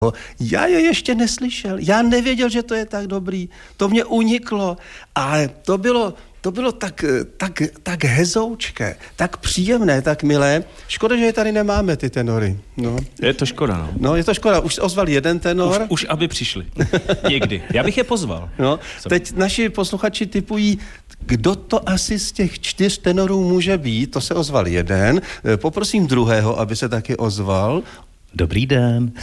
Já je ještě neslyšel, já nevěděl, že to je tak dobrý, to mě uniklo, ale to bylo tak hezoučké, tak příjemné, tak milé. Škoda, že je tady nemáme, ty tenory. No. Je to škoda, no. No, je to škoda. Už ozval jeden tenor. Už aby přišli. Někdy. Já bych je pozval. No, teď naši posluchači tipují, kdo to asi z těch 4 tenorů může být. To se ozval jeden. Poprosím druhého, aby se taky ozval. Dobrý den.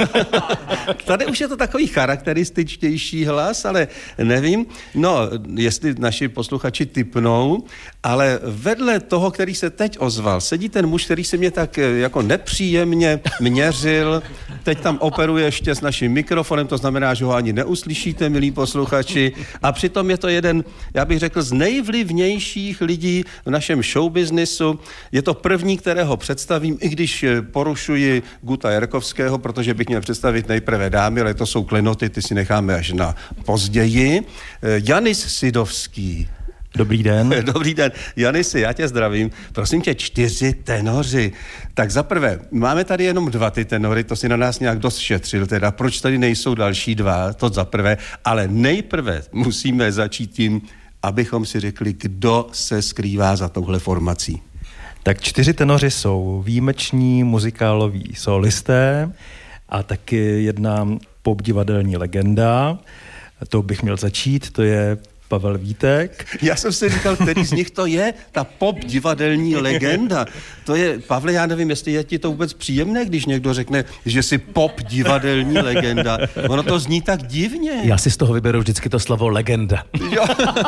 Tady už je to takový charakterističtější hlas, ale nevím, no, jestli naši posluchači tipnou, ale vedle toho, který se teď ozval, sedí ten muž, který se mě tak jako nepříjemně měřil, teď tam operuje ještě s naším mikrofonem, to znamená, že ho ani neuslyšíte, milí posluchači, a přitom je to jeden, já bych řekl, z nejvlivnějších lidí v našem showbiznisu. Je to první, kterého představím, i když porušuji Guta Jarkovského, protože bych měl představit nejprve dámy, ale to jsou klenoty, ty si necháme až na později. Janis Sidovský. Dobrý den. Dobrý den. Janisi, já tě zdravím. Prosím tě, 4 tenoři. Tak zaprvé, máme tady jenom 2 ty tenory, to si na nás nějak dost šetřil, teda proč tady nejsou další 2, to zaprvé, ale nejprve musíme začít tím, abychom si řekli, kdo se skrývá za touhle formací. Tak 4 tenoři jsou výjimeční muzikáloví solisté a taky jedna popdivadelní legenda. To bych měl začít, to je Pavel Vítek. Já jsem si říkal, který z nich to je, ta pop divadelní legenda. To je, Pavle, já nevím, jestli je ti to vůbec příjemné, když někdo řekne, že jsi pop divadelní legenda. Ono to zní tak divně. Já si z toho vyberu vždycky to slovo legenda. Jo.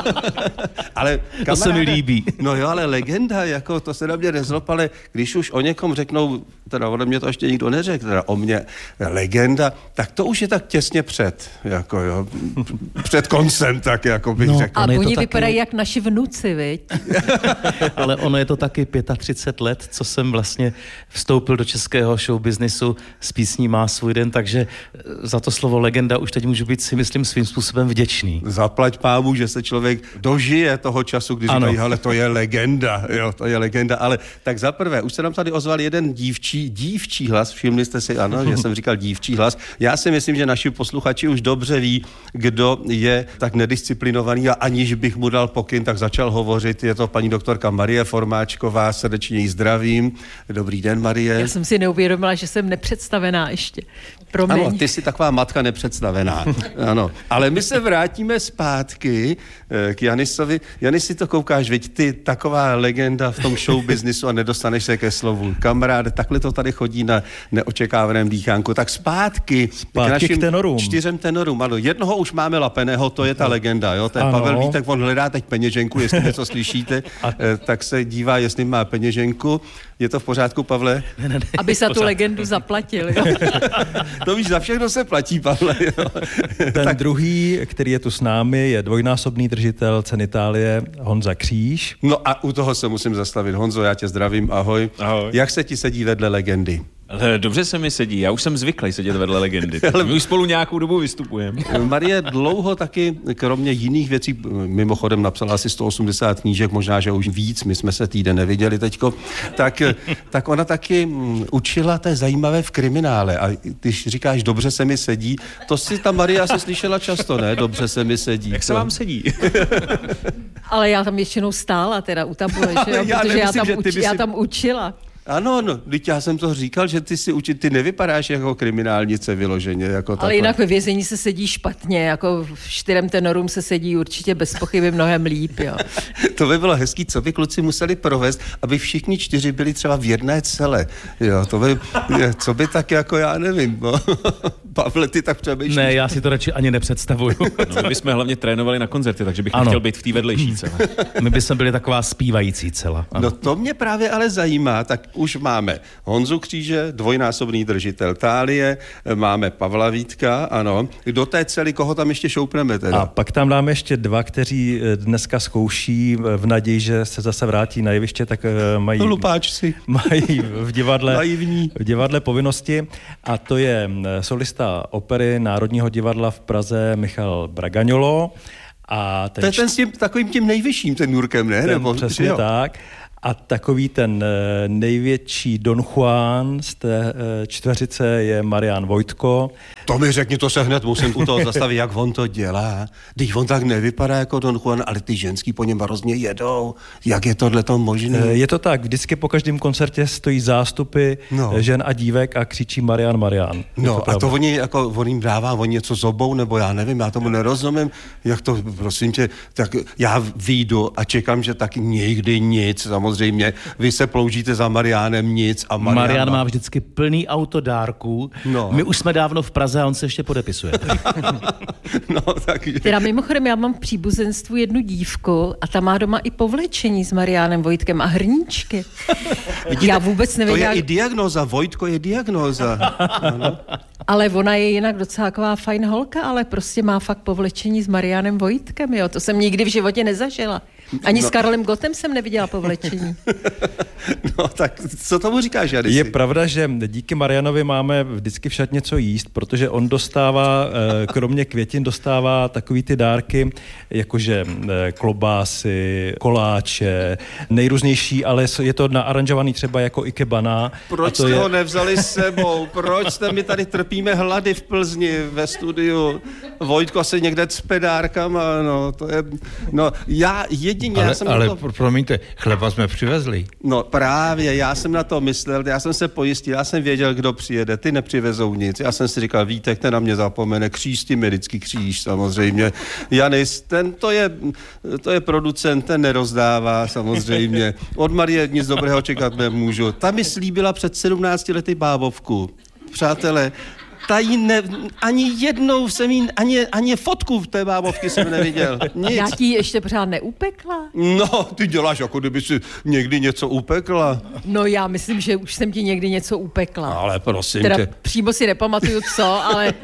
Ale kamaráde, to se mi líbí. No jo, ale legenda, jako to se na mě nezlob, ale když už o někom řeknou, teda ode mě to ještě nikdo neřekl, teda o mě legenda, tak to už je tak těsně před, jako jo, před koncem, tak jako bych řekl. A oni vypadají jak naši vnuci, viď? Ale ono je to taky 35 let, co jsem vlastně vstoupil do českého showbiznisu s písní Má svůj den, takže za to slovo legenda už teď můžu být, si myslím, svým způsobem vděčný. Zaplať pámu, že se člověk dožije toho času, kdy říkají, ale to je legenda, jo, to je legenda, ale tak zaprvé, už se nám tady ozval jeden dívčí hlas, všimli jste si, ano, že jsem říkal dívčí hlas. Já si myslím, že naši posluchači už dobře ví, kdo je tak nedisciplinovaný a aniž bych mu dal pokyn, tak začal hovořit. Je to paní doktorka Marie Formáčková, srdečně jí zdravím. Dobrý den, Marie. Já jsem si neuvědomila, že jsem nepředstavená ještě. Promiň. Ano, ty jsi taková matka nepředstavená. Ano, ale my se vrátíme zpátky k Janisovi. Janis, si to koukáš, viď, ty taková legenda v tom showbiznisu a nedostaneš se ke slovu. Kamaráde, takhle to tady chodí na neočekávaném dýchánku. Tak zpátky k našim tenorům. 4 tenorům. Ano, jednoho už máme lapeného, to je ta legenda, jo, to je Pavel Vítek, on hledá teď peněženku, jestli něco slyšíte, tak se dívá, jestli má peněženku. Je to v pořádku, Pavle? Ne. Aby za tu legendu zaplatil, jo. To víš, za všechno se platí, Pavle. Jo. Ten druhý, který je tu s námi, je dvojnásobný držitel cen Itálie Honza Kříž. No a u toho se musím zastavit. Honzo, já tě zdravím, ahoj. Ahoj. Jak se ti sedí vedle legendy? Ale dobře se mi sedí, já už jsem zvyklý sedět vedle legendy. My už spolu nějakou dobu vystupujeme. Marie dlouho taky, kromě jiných věcí, mimochodem napsala asi 180 knížek, možná, že už víc, my jsme se týden neviděli teďko, tak ona taky učila, to je zajímavé, v kriminále. A když říkáš, dobře se mi sedí, to si ta Marie asi slyšela často, ne? Dobře se mi sedí. Jak se vám sedí? Ale já tam většinou stála teda u tabule, že jo? Protože já tam učila. Ano, no, teď já jsem to říkal, že ty nevypadáš jako kriminálnice vyloženě. Jako ale takhle. jinak ve vězení se sedí špatně, jako 4 tenorům se sedí určitě bez pochyby mnohem líp, jo. To by bylo hezký, co by kluci museli provést, aby všichni 4 byli třeba v jedné cele. Jo, co by tak jako, já nevím, no. Pavle, ty tak přemýšlíš. Ne, já si to radši ani nepředstavuju. No, my bychom hlavně trénovali na koncerty, takže bych nechtěl být v té vedlejší cele. My bychom byli taková zpívající cela. Ano. No to mě právě ale zajímá, tak už máme Honzu Kříže, dvojnásobný držitel Tálie, máme Pavla Vítka, ano. Do té cely, koho tam ještě šoupneme teda? A pak tam dáme ještě 2, kteří dneska zkouší v naději, že se zase vrátí na jeviště, tak mají v divadle povinnosti. A to je solista opery Národního divadla v Praze Michal Bragaňolo. A to je ten s tím takovým tím nejvyšším tenůrkem, ne? Přesně tak. A takový ten největší Don Juan z té čtveřice je Marián Vojtko. To mi řekni, to se hned musím u toho zastavit, jak on to dělá. Když on tak nevypadá jako Don Juan, ale ty ženský po něm hrozně jedou. Jak je tohleto možné? Je to tak, vždycky po každém koncertě stojí zástupy žen a dívek a křičí Marián, Marián. No a to on jim dává něco zobou, nebo já nevím, já tomu nerozumím. Jak to, prosím tě, tak já vyjdu a čekám, že tak někdy nic, samozřejmě. Vy se ploužíte za Mariánem, nic a Marián má vždycky plný auto dárků. No. My už jsme dávno v Praze a on se ještě podepisuje. Teda mimochodem, já mám v příbuzenstvu jednu dívku a ta má doma i povlečení s Mariánem Vojtkem a hrníčky. Vidíte, já vůbec nevěděla. To je i diagnóza, Vojtko je diagnóza. Ano. Ale ona je jinak docela taková fajn holka, ale prostě má fakt povlečení s Mariánem Vojtkem, jo. To jsem nikdy v životě nezažila. Ani s Karolem Gottem jsem neviděla povlečení. No tak co tomu říkáš, Jadisi? Je pravda, že díky Marianovi máme vždycky v šatně co jíst, protože on dostává, kromě květin, dostává takový ty dárky, jakože klobásy, koláče, nejrůznější, ale je to naaranžovaný třeba jako ikebana. Proč jste ho nevzali s sebou? Proč jste mi tady trpíme hlady v Plzni ve studiu? Vojtko se někde cpe dárkama, no to je... No já jedině... Ale promiňte, chleba jsme přivezli. No právě, já jsem na to myslel, já jsem se pojistil, já jsem věděl, kdo přijede, ty nepřivezou nic. Já jsem si říkal, Vítek, ten na mě zapomene, kříž, medický kříž samozřejmě. Janis, ten to je producent, ten nerozdává samozřejmě. Od Marie nic dobrého čekat nemůžu. Ta mi slíbila před 17 lety bábovku. Přátelé, ani jednou jsem jí, ani fotku v té bábovky jsem neviděl. Nic. Já ti ještě pořád neupekla? No, ty děláš, jako kdyby si někdy něco upekla. No já myslím, že už jsem ti někdy něco upekla. Ale prosím teda tě. Přímo si nepamatuju co,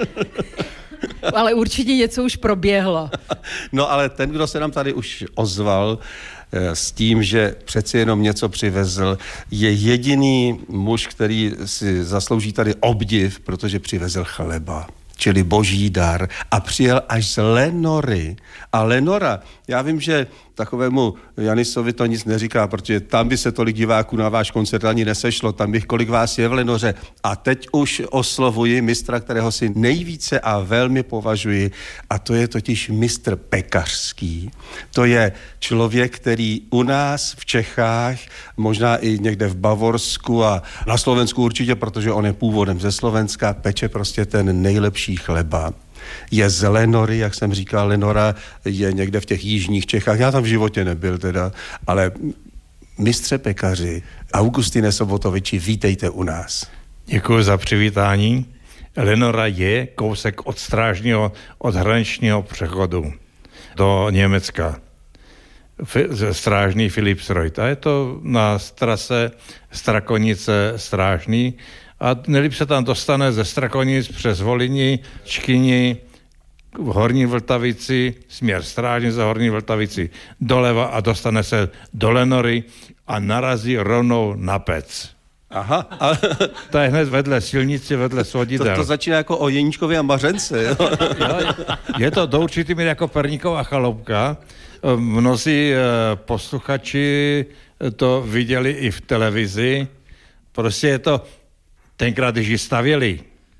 ale určitě něco už proběhlo. No ale ten, kdo se nám tady už ozval s tím, že přeci jenom něco přivezl, je jediný muž, který si zaslouží tady obdiv, protože přivezl chleba, čili boží dar, a přijel až z Lenory. A Lenora, já vím, že takovému Janisovi to nic neříká, protože tam by se tolik diváků na váš koncert ani nesešlo, tam bych kolik vás je v Lenoře. A teď už oslovuji mistra, kterého si nejvíce a velmi považuji, a to je totiž mistr pekařský. To je člověk, který u nás v Čechách, možná i někde v Bavorsku a na Slovensku určitě, protože on je původem ze Slovenska, peče prostě ten nejlepší chleba. Je z Lenory, jak jsem říkal, Lenora je někde v těch jižních Čechách, já tam v životě nebyl teda, ale mistře pekaři, Augustine Sobotoviči, vítejte u nás. Děkuji za přivítání. Lenora je kousek od hraničního přechodu do Německa. Strážný Philipsreuth. A je to na trase Strakonice-Strážný. A nejlíp se tam dostane ze Strakonic přes Volyni, Čkyni, v Horní Vltavici, směr Strážný za Horní Vltavici doleva a dostane se do Lenory a narazí rovnou na Pec. Aha. To je hned vedle silnice, vedle svodidel. To začíná jako o Jeníčkově a Mařence. Jo? Je to do určitý míry jako Perníková chaloupka. Mnozí posluchači to viděli i v televizi. Prostě je to tenkrát, když ji stavěli.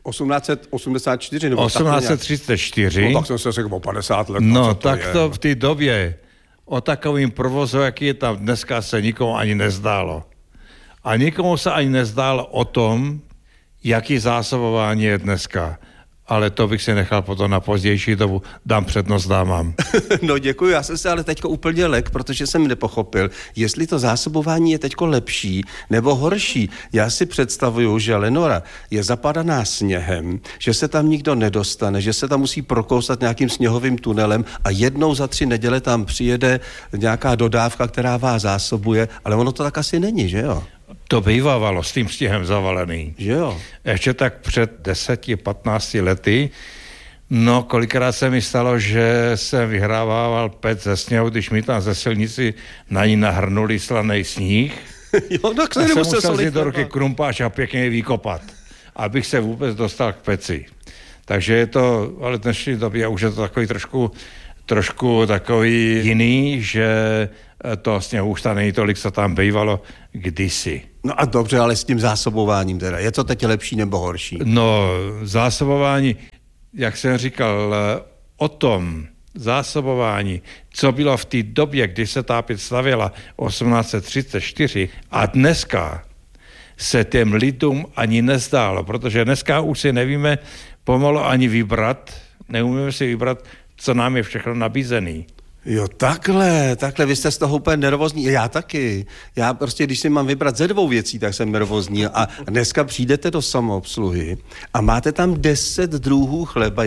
1884 nebo 1834. No tak jsem se řekl o 50 let. No tak to v té době o takovým provozu, jaký je tam dneska, se nikomu ani nezdálo. A nikomu se ani nezdálo o tom, jaký zásobování je dneska. Ale to bych si nechal potom na pozdější dobu, dám přednost dámám. No děkuji, já jsem se ale teďko úplně lek, protože jsem nepochopil, jestli to zásobování je teďko lepší nebo horší. Já si představuju, že Lenora je zapadaná sněhem, že se tam nikdo nedostane, že se tam musí prokousat nějakým sněhovým tunelem a jednou za 3 neděle tam přijede nějaká dodávka, která vás zásobuje, ale ono to tak asi není, že jo? To bývávalo s tím stěhem zavalený. Že jo? Ještě tak před 10-15 lety. No, kolikrát se mi stalo, že jsem vyhrával Pec ze sněhu, když mi tam ze silnici na ní nahrnuli slanej sníh. Jo, tak jsem musel vzít do ruky krumpáč a pěkně vykopat, abych se vůbec dostal k Peci. Takže je to, ale v dnešní době už je to takový trošku takový jiný, že to vlastně už tam není tolik, co tam bývalo kdysi. No a dobře, ale s tím zásobováním teda, je to teď lepší nebo horší? No, zásobování, jak jsem říkal, o tom zásobování, co bylo v té době, kdy se ta pět stavěla 1834 a dneska se těm lidům ani nezdálo, protože dneska už si nevíme pomalu ani vybrat, neumíme si vybrat, co nám je všechno nabízený. Jo, takhle, vy jste z toho úplně nervózní, já taky. Já prostě, když si mám vybrat ze 2 věcí, tak jsem nervózní a dneska přijdete do samoobsluhy a máte tam 10 druhů chleba,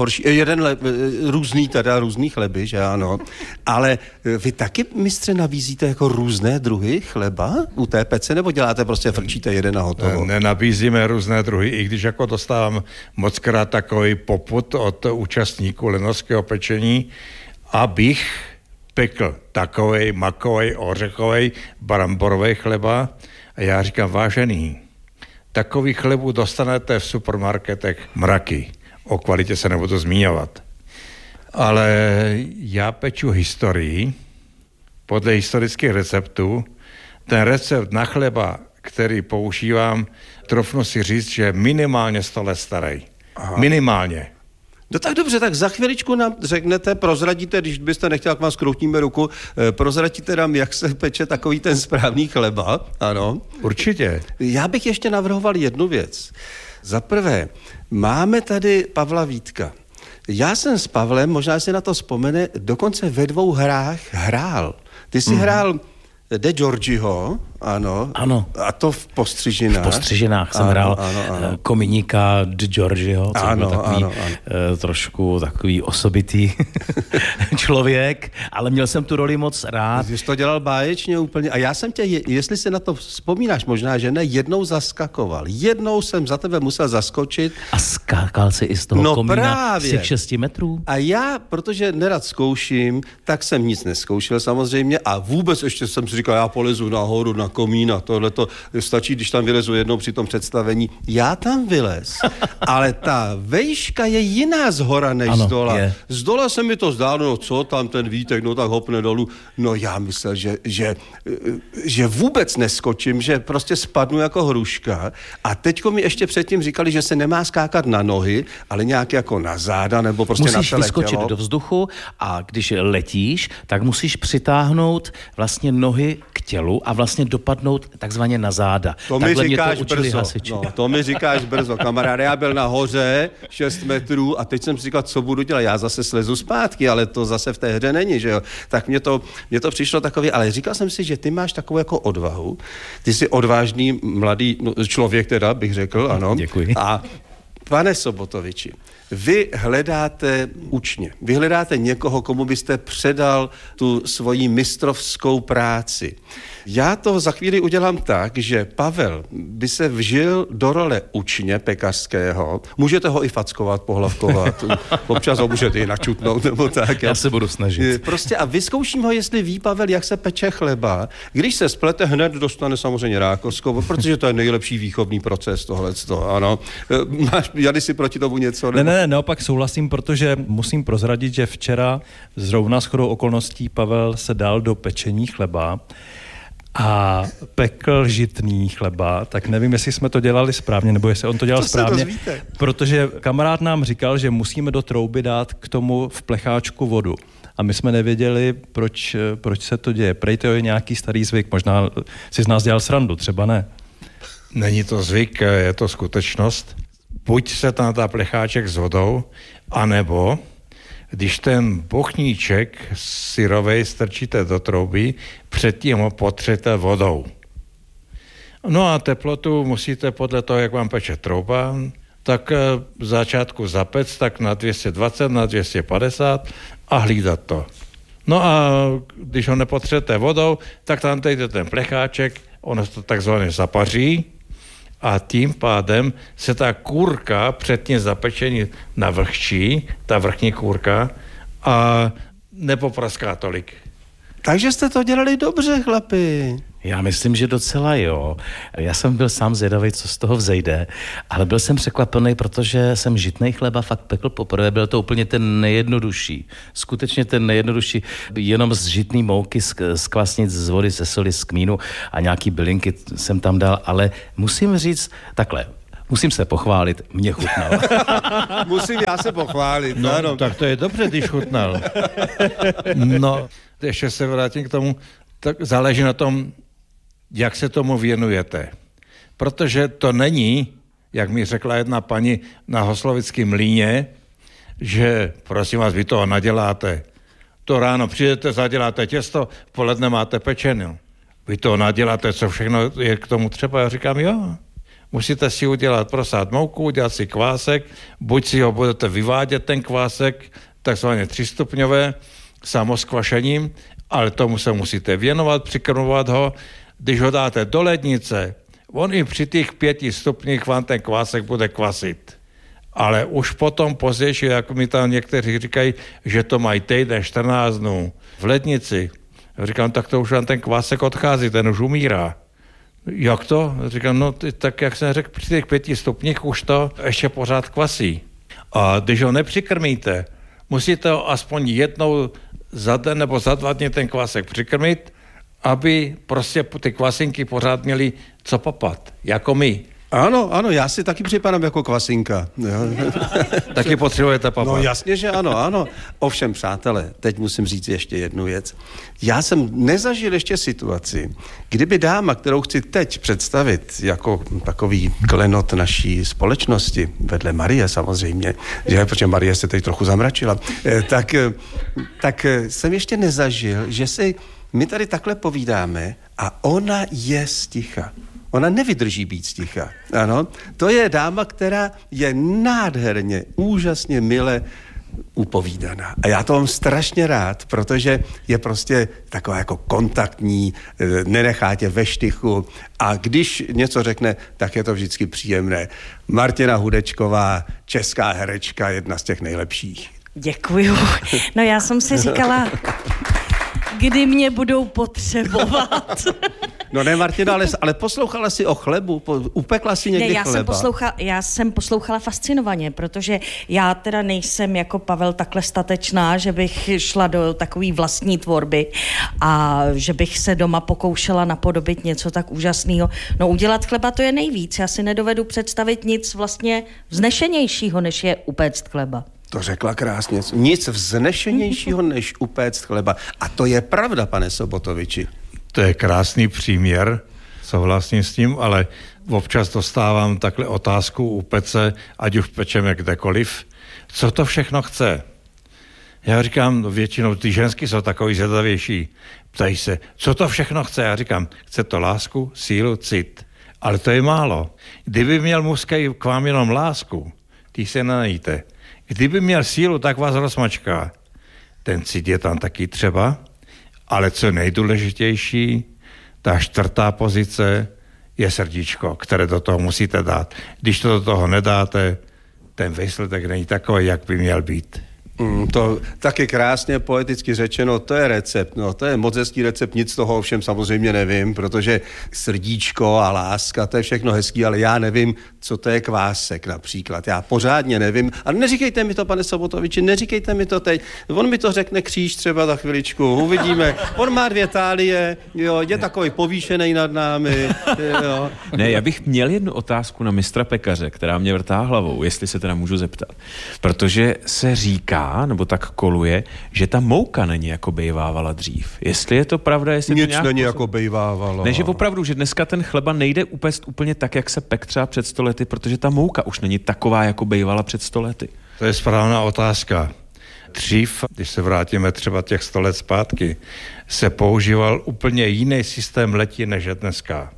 různý chleby, že ano, ale vy taky, mistře, nabízíte jako různé druhy chleba u té pece, nebo děláte prostě frčíte jeden a hotovo? Nenabízíme různé druhy, i když jako dostávám mockrát takový popud od účastníků lenovského pečení, abych pekl takovej makovej, ořechovej, bramborovej chleba. A já říkám, vážený, takový chlebu dostanete v supermarketech mraky. O kvalitě se nebudu zmiňovat. Ale já peču historii, podle historických receptů. Ten recept na chleba, který používám, trofnu si říct, že minimálně 100 let starý. Aha. Minimálně. No tak dobře, tak za chviličku nám řeknete, prozradíte, když byste nechtěl, jak vám skroutíme ruku, prozradíte nám, jak se peče takový ten správný chleba, ano. Určitě. Já bych ještě navrhoval jednu věc. Za prvé, máme tady Pavla Vítka. Já jsem s Pavlem, možná si na to vzpomene, dokonce ve 2 hrách hrál. Ty jsi hrál De Giorgiho, ano. Ano. A to v Postřižinách. V Postřižinách jsem hrál kominíka De Giorgiho, což byl takový trošku takový osobitý člověk, ale měl jsem tu roli moc rád. Ty jsi to dělal báječně úplně. A já jsem tě, jestli si na to vzpomínáš, možná, že ne, jednou zaskakoval. Jednou jsem za tebe musel zaskočit. A skákal si i z toho komína z těch 6 metrů? A já, protože nerad zkouším, tak jsem nic neskoušel samozřejmě a vůbec ještě jsem si říkal, já polezu nahoru na komín a tohleto stačí, když tam vylezu jednou při tom představení. Já tam vylez, ale ta vejška je jiná z hora než z dola. Z dola se mi to zdálo, no co tam ten Vítek, no tak hopne dolů. No já myslel, že vůbec neskočím, že prostě spadnu jako hruška a teďko mi ještě předtím říkali, že se nemá skákat na nohy, ale nějak jako na záda nebo prostě na celé tělo. Musíš vyskočit do vzduchu a když letíš, tak musíš přitáhnout vlastně nohy k tělu a vlastně dopadnout takzvaně na záda. To mi říkáš brzo. No, to mi říkáš brzo, kamaráde. Já byl nahoře 6 metrů a teď jsem si říkal, co budu dělat. Já zase slezu zpátky, ale to zase v té hře není, že jo. Tak mě to přišlo takový, ale říkal jsem si, že ty máš takovou jako odvahu. Ty jsi odvážný mladý člověk teda, bych řekl, ano. Děkuji. A pane Sobotoviči, vy hledáte učně, vy hledáte někoho, komu byste předal tu svoji mistrovskou práci. Já to za chvíli udělám tak, že Pavel by se vžil do role učně pekařského. Můžete ho i fackovat, pohlavkovat, občas ho můžete i načutnout nebo tak. Já se budu snažit. Prostě a vyzkouším ho, jestli ví Pavel, jak se peče chleba. Když se splete, hned dostane samozřejmě rákorskou, protože to je nejlepší výchovný proces tohleto, ano. Máš, Jady, si proti tomu něco? Nebo? Ne, naopak souhlasím, protože musím prozradit, že včera zrovna shodou okolností Pavel se dal do pečení chleba a pekl žitný chleba, tak nevím, jestli jsme to dělali správně, nebo jestli on to dělal správně, protože kamarád nám říkal, že musíme do trouby dát k tomu v plecháčku vodu. A my jsme nevěděli, proč se to děje. Prej to je nějaký starý zvyk, možná si z nás dělal srandu, třeba ne. Není to zvyk, je to skutečnost. Buď se tam dá plecháček s vodou, anebo když ten bochníček syrovej strčíte do trouby, předtím ho potřete vodou. No a teplotu musíte podle toho, jak vám peče trouba, tak v začátku zapec, tak na 220, na 250 a hlídat to. No a když ho nepotřete vodou, tak tam dejte ten plecháček, ono to takzvaně zapaří, a tím pádem se ta kůrka předtím zapečení navlhčí, ta vrchní kůrka, a nepopraská tolik. Takže jste to dělali dobře, chlapi. Já myslím, že docela jo. Já jsem byl sám zvědavý, co z toho vzejde, ale byl jsem překvapený, protože jsem žitnej chleba fakt pekl poprvé. Byl to úplně ten nejjednodušší. Skutečně ten nejjednodušší. Jenom z žitný mouky, z kvasnic, z vody, ze soli, z kmínu a nějaký bylinky jsem tam dal, ale musím říct takhle. Musím se pochválit, mě chutnal. Musím já se pochválit. No, ano. Tak to je dobře, když chutnal. No, ještě se vrátím k tomu, tak záleží na tom, jak se tomu věnujete. Protože to není, jak mi řekla jedna paní na Hoslovickém mlýně, že prosím vás, vy toho naděláte. To ráno přijdete, zaděláte těsto, v poledne máte pečenu. Vy toho naděláte, co všechno je k tomu třeba. Já říkám, jo. Musíte si udělat, prosát mouku, udělat si kvásek, buď si ho budete vyvádět, ten kvásek, takzvaně 3stupňové, samoskvašením, ale tomu se musíte věnovat, přikrmovat ho. Když ho dáte do lednice, on i při těch 5 stupních vám ten kvásek bude kvasit. Ale už potom později, jak mi tam někteří říkají, že to mají týden, 14 dnů v lednici, říkám, tak to už vám ten kvásek odchází, ten už umírá. Jak to? Říkám, no tak jak jsem řekl, při těch 5 stupních už to ještě pořád kvasí. A když ho nepřikrmíte, musíte ho aspoň jednou za den nebo za 2 dny ten kvásek přikrmit, aby prostě ty kvasinky pořád měly co papat, jako my. Ano, já si taky připadám jako kvasinka. Taky potřebujete papat. No jasně, že ano. Ovšem, přátelé, teď musím říct ještě jednu věc. Já jsem nezažil ještě situaci, kdyby dáma, kterou chci teď představit jako takový klenot naší společnosti, vedle Marie samozřejmě, že, protože Marie se teď trochu zamračila, tak jsem ještě nezažil, že si my tady takhle povídáme a ona je sticha. Ona nevydrží být sticha. Ano, to je dáma, která je nádherně, úžasně mile upovídaná. A já to mám strašně rád, protože je prostě taková jako kontaktní, nenechá tě ve štychu a když něco řekne, tak je to vždycky příjemné. Martina Hudečková, česká herečka, jedna z těch nejlepších. Děkuju. No já jsem si říkala, kdy mě budou potřebovat. No ne, Martina, ale poslouchala si o chlebu? Upekla si někdy chleba? Já jsem poslouchala fascinovaně, protože já teda nejsem jako Pavel takhle statečná, že bych šla do takové vlastní tvorby a že bych se doma pokoušela napodobit něco tak úžasného. No udělat chleba to je nejvíc. Já si nedovedu představit nic vlastně vznešenějšího, než je upéct chleba. To řekla krásně. Nic vznešenějšího, než upéct chleba. A to je pravda, pane Sobotoviči. To je krásný příměr, souhlasím s tím, ale občas dostávám takhle otázku u pece, ať už pečeme kdekoliv, co to všechno chce. Já říkám, většinou ty ženský jsou takový zvědavější. Ptají se, co to všechno chce? Já říkám, chce to lásku, sílu, cit. Ale to je málo. Kdyby měl mužský k vám jenom lásku, ty se nenajíte. Kdyby měl sílu, tak vás rozmačká. Ten cit je tam taky třeba, ale co nejdůležitější, ta 4. pozice je srdíčko, které do toho musíte dát. Když to do toho nedáte, ten výsledek není takový, jak by měl být. To taky krásně poeticky řečeno, to je recept. No, to je moc hezký recept, nic z toho ovšem samozřejmě nevím, protože srdíčko a láska, to je všechno hezký, ale já nevím, co to je kvásek například. Já pořádně nevím. A neříkejte mi to, pane Sobotoviči, neříkejte mi to teď. On mi to řekne Kříž třeba za chviličku, uvidíme. On má 2 tálie, jo, je takový povýšený nad námi. Jo. Ne, já bych měl jednu otázku na mistra pekaře, která mě vrtá hlavou, jestli se teda můžu zeptat. Protože se říká, nebo tak koluje, že ta mouka není jako bejvávala dřív. Jestli je to pravda, jestli nic to nějak není jako bejvávalo. Ne, že opravdu, že dneska ten chleba nejde upéct úplně tak, jak se pek třeba před 100 lety, protože ta mouka už není taková, jako bejvala před 100 lety. To je správná otázka. Dřív, když se vrátíme třeba těch 100 let zpátky, se používal úplně jiný systém letí, než je dneska.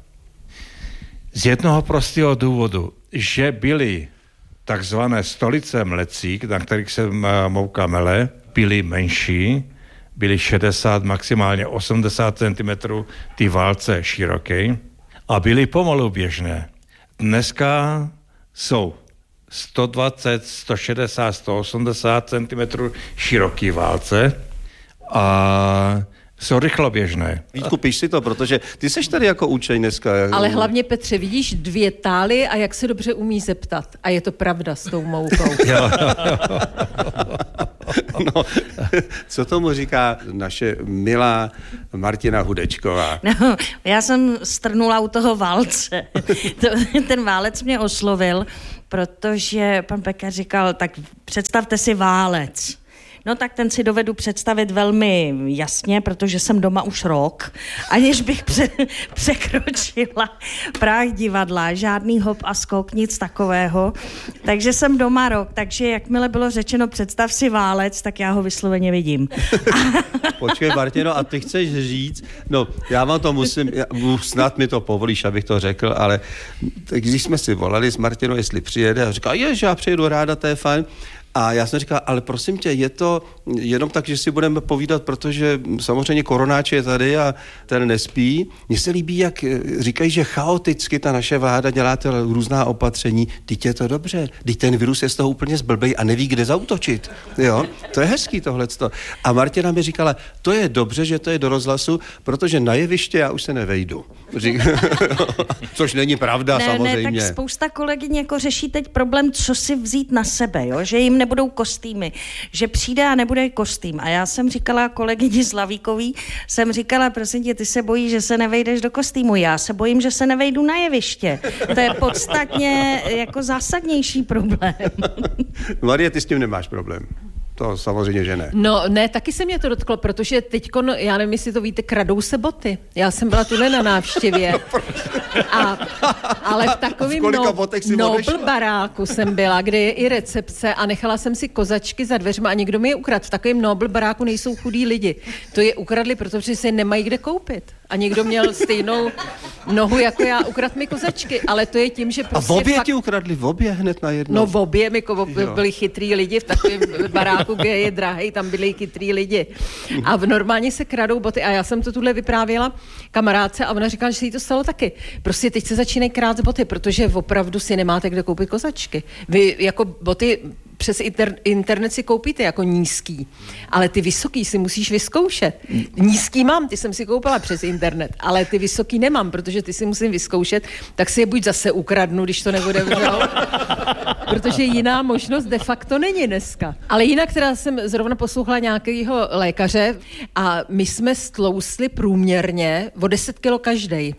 Z jednoho prostého důvodu, že byly takzvané stolice mlecí, na kterých se mouka mele, byly menší, byly 60, maximálně 80 cm ty válce široké a byly pomalu běžné. Dneska jsou 120, 160, 180 cm široký válce a jsou rychloběžné. Vítku, piš si to, protože ty seš tady jako učeň dneska. Ale hlavně, Petře, vidíš 2 tály a jak se dobře umí zeptat. A je to pravda s tou moukou. No, co tomu říká naše milá Martina Hudečková? No, já jsem strnula u toho válce. Ten válec mě oslovil, protože pan Pekař říkal, tak představte si válec. No tak ten si dovedu představit velmi jasně, protože jsem doma už rok, aniž bych překročila práh divadla, žádný hop a skok, nic takového. Takže jsem doma rok, takže jakmile bylo řečeno představ si válec, tak já ho vysloveně vidím. Počkej, Martino, a ty chceš říct, no já vám to musím, snad mi to povolíš, abych to řekl, ale tak když jsme si volali s Martinou, jestli přijede, a říká, já přijedu ráda, to je fajn. A já jsem říkal, ale prosím tě, je to jenom tak, že si budeme povídat, protože samozřejmě koronáč je tady a ten nespí. Mně se líbí, jak říkají, že chaoticky ta naše vláda dělá ty různá opatření. Teď je to dobře, teď ten virus je z toho úplně zblbej a neví, kde zaútočit. Jo? To je hezký tohleto. A Martina mi říkala, to je dobře, že to je do rozhlasu, protože na jeviště já už se nevejdu. Což není pravda, samozřejmě. Ne, tak spousta kolegyň jako řeší teď problém, co si vzít na sebe, jo? Že jim nebudou kostýmy, že přijde a nebude kostým. A já jsem říkala kolegyni Slavíkový, prosím tě, ty se bojíš, že se nevejdeš do kostýmu. Já se bojím, že se nevejdu na jeviště. To je podstatně jako zásadnější problém. Marie, ty s tím nemáš problém. To samozřejmě, že ne. No ne, taky se mě to dotklo, protože teďko, já nevím, jestli to víte, kradou se boty. Já jsem byla tuhle na návštěvě. Ale v takovým Nobl baráku jsem byla, kde je i recepce a nechala jsem si kozačky za dveřma a někdo mi je ukradl. V takovém Nobl baráku nejsou chudí lidi. To je ukradli, protože si nemají kde koupit. A někdo měl stejnou nohu jako já, ukradl mi kozačky, ale to je tím, že prostě... A v obě ti ukradli, v obě hned na jedno? No v obě byli chytrý lidi v takovém baráku, kde je drahej, tam byli chytrý lidi. A normálně se kradou boty a já jsem to tuhle vyprávěla kamarádce a ona říkala, že se jí to stalo taky. Prostě teď se začínají krát boty, protože opravdu si nemáte kde koupit kozačky. Vy jako boty přes internet si koupíte jako nízký, ale ty vysoký si musíš vyzkoušet. Nízký mám, ty jsem si koupila přes internet, ale ty vysoký nemám, protože ty si musím vyzkoušet, tak si je buď zase ukradnu, když to nebude vzal, protože jiná možnost de facto není dneska. Ale jinak teda jsem zrovna poslouchala nějakého lékaře a my jsme stlousli průměrně o 10 kilo každej.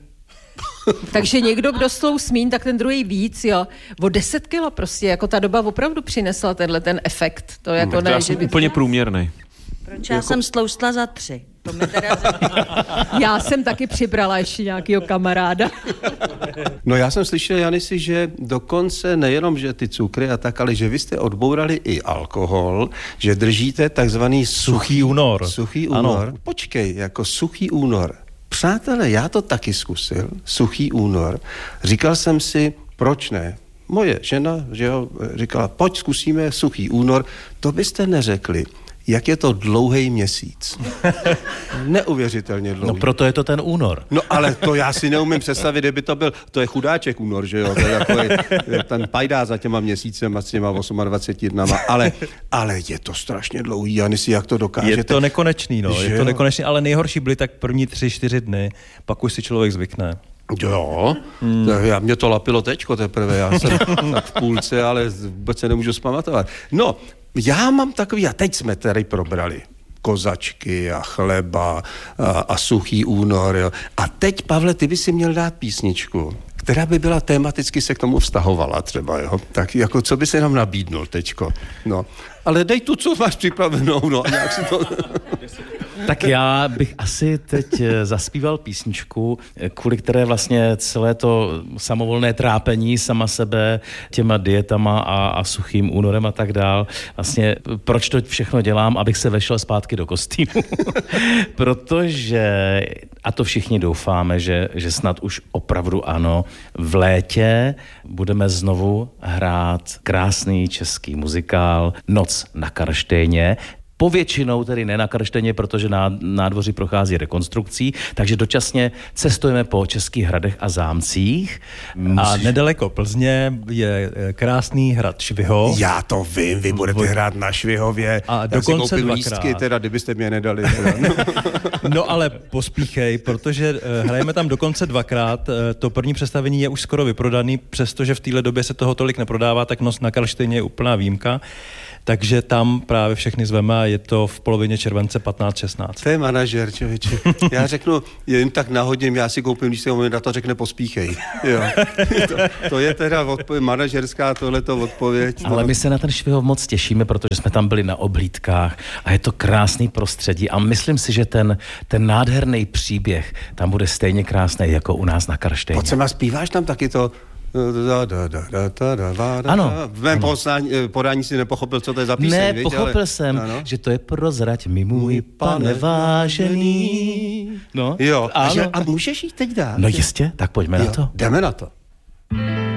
Takže někdo, kdo slous míň, tak ten druhý víc, jo. O 10 kilo prostě, jako ta doba opravdu přinesla ten efekt. To jako já jsem úplně průměrný. Proč já jsem stloustla za 3? To mi teda já jsem taky přibrala ještě nějakýho kamaráda. No já jsem slyšel, Janisi, že dokonce nejenom, že ty cukry a tak, ale že vy jste odbourali i alkohol, že držíte takzvaný suchý únor. Suchý únor. Ano. Počkej, jako suchý únor. Přátelé, já to taky zkusil, suchý únor. Říkal jsem si, proč ne? Moje žena, že jo, říkala, pojď zkusíme suchý únor. To byste neřekli, jak je to dlouhý měsíc. Neuvěřitelně dlouhý. No proto je to ten únor. No ale to já si neumím představit, kdyby to byl, to je chudáček únor, že jo, to je takový, ten pajdá za těma měsícema s těma 28 dnama, ale je to strašně dlouhý, Janisi, jak to dokážete? Je to nekonečný, no, je to nekonečný, ale nejhorší byly tak první 3-4 dny, pak už si člověk zvykne. Jo, mě to lapilo teďko teprve, já jsem tak v půlce, ale vůbec se nemůžu zpamatovat. No, já mám takový, a teď jsme tady probrali kozačky a chleba a suchý únor, jo. A teď, Pavle, ty by si měl dát písničku, která by byla tematicky se k tomu vztahovala třeba, jo. Tak jako, co by se nám nabídnul teďko, no. Ale dej tu, co máš připravenou, no, a nějak si to... Tak já bych asi teď zaspíval písničku, kvůli které vlastně celé to samovolné trápení sama sebe těma dietama a suchým únorem a tak dál. Vlastně proč to všechno dělám, abych se vešel zpátky do kostýmu. Protože, a to všichni doufáme, že snad už opravdu ano, v létě budeme znovu hrát krásný český muzikál Noc na Karlštejně. Povětšinou tedy ne na Karlštejně, protože nádvoří prochází rekonstrukcí, takže dočasně cestujeme po českých hradech a zámcích. A nedaleko Plzně je krásný hrad Švihov. Já to vím, vy budete hrát na Švihově. A dokonce dvakrát. Lístky, teda, kdybyste mě nedali. No ale pospíchej, protože hrajeme tam dokonce dvakrát. To první představení je už skoro vyprodaný, přestože v téhle době se toho tolik neprodává, tak Noc na Karlštejně je úplná výjimka. Takže tam právě všechny zveme a je to v polovině července 15-16. To je manažer, člověče. Já řeknu, jen tak nahodím, já si koupím, když se na to řekne pospíchej. Jo. To je teda manažerská tohleto odpověď. Ale my se na ten Švihov moc těšíme, protože jsme tam byli na oblídkách a je to krásný prostředí a myslím si, že ten nádherný příběh tam bude stejně krásný jako u nás na Karlštejně. Pojď sem a zpíváš tam taky to... Ano. V mém podání si nepochopil, co to je za píseň. Ne, pochopil jsem, že to je Prozrať mi můj pane vážený. No. Jo, a můžeš jít teď dát? No jistě, tak pojďme na to. Jdeme na to.